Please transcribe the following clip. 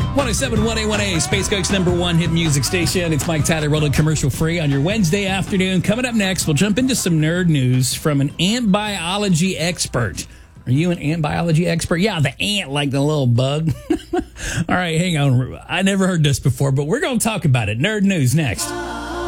107.1A1A, Space Coast #1 hit music station. It's Mike Tyler rolling commercial free on your Wednesday afternoon. Coming up next, we'll jump into some nerd news from an ant biology expert. Are you an ant biology expert? Yeah, the ant, like the little bug. All right, hang on. I never heard this before, but we're going to talk about it. Nerd news next.